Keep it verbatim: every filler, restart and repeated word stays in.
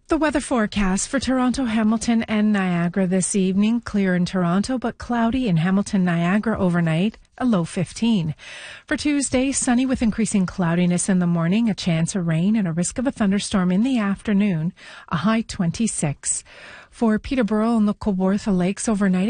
The weather forecast for Toronto, Hamilton, and Niagara this evening. Clear in Toronto, but cloudy in Hamilton, Niagara overnight, a low fifteen. For Tuesday, sunny with increasing cloudiness in the morning, a chance of rain and a risk of a thunderstorm in the afternoon, a high twenty-six. For Peterborough and the Kawartha Lakes overnight,